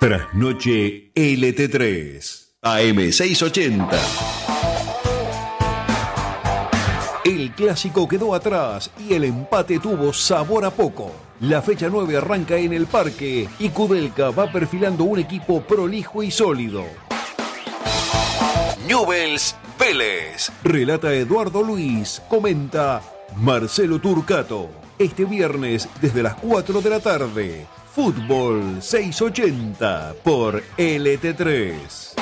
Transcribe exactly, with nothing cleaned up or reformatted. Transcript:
Trasnoche L T tres, A M seiscientos ochenta. El clásico quedó atrás y el empate tuvo sabor a poco. La fecha nueve arranca en el Parque y Kudelka va perfilando un equipo prolijo y sólido. Newell's Vélez. Relata Eduardo Luis. Comenta Marcelo Turcato. Este viernes desde las cuatro de la tarde. Fútbol seiscientos ochenta por L T tres.